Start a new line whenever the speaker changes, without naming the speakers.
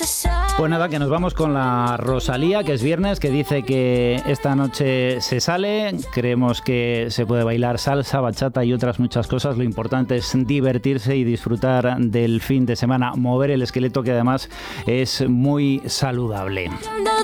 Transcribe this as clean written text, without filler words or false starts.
Pues nada, que nos vamos con la Rosalía, que es viernes, que dice que esta noche se sale. Creemos que se puede bailar salsa, bachata y otras muchas cosas. Lo importante es divertirse y disfrutar del fin de semana, mover el esqueleto, que además es muy saludable.